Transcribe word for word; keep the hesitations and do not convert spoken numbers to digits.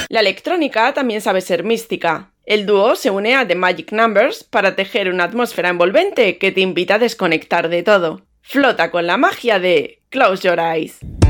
La electrónica también sabe ser mística. El dúo se une a The Magic Numbers para tejer una atmósfera envolvente que te invita a desconectar de todo. Flota con la magia de Close Your Eyes.